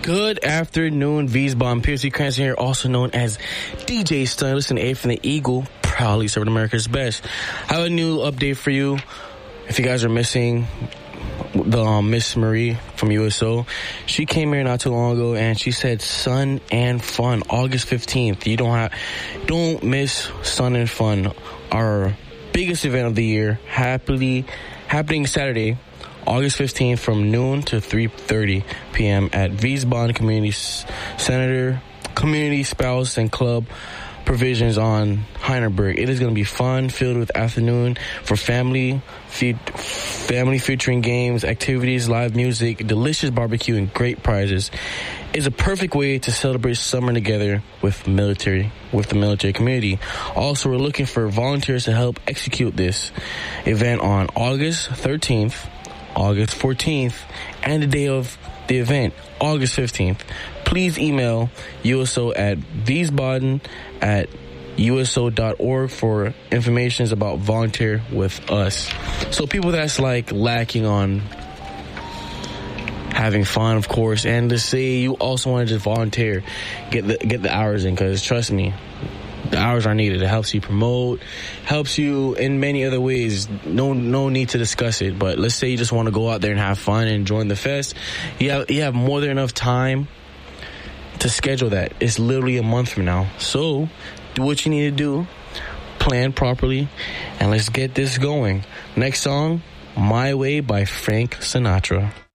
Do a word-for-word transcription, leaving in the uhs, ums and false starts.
Good afternoon, Wiesbaden. Piercy Cranston here, also known as D J Stun. Listen, A from the Eagle, proudly serving America's best. I have a new update for you. If you guys are missing the um, Miss Marie from U S O, she came here not too long ago and she said Sun and Fun, August fifteenth. You don't have, don't miss Sun and Fun, our biggest event of the year, happily happening Saturday, August fifteenth from noon to three thirty p.m. at Wiesbaden Community Center, Community Spouse and Club Provisions on Heinerberg. It is going to be fun, filled with afternoon for family, fe- family featuring games, activities, live music, delicious barbecue, and great prizes. It's a perfect way to celebrate summer together with military, with the military community. Also, we're looking for volunteers to help execute this event on August thirteenth, August fourteenth, and the day of the event, August fifteenth. Please email U S O at Wiesbaden at U S O dot org for information about volunteer with us. So people that's like lacking on having fun, of course, and to say you also want to just volunteer, get the get the hours in, because trust me, the hours are needed. It helps you promote, helps you in many other ways. No no need to discuss it. But let's say you just want to go out there and have fun and join the fest. You have, you have more than enough time to schedule that. It's literally a month from now. So do what you need to do, plan properly, and let's get this going. Next song, My Way by Frank Sinatra.